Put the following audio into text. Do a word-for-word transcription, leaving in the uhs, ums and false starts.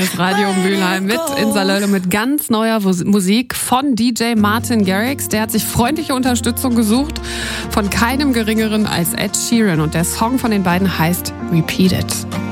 Das Radio Mülheim mit Insalölle mit ganz neuer Musik von D J Martin Garrix. Der hat sich freundliche Unterstützung gesucht von keinem geringeren als Ed Sheeran. Und der Song von den beiden heißt Repeat It.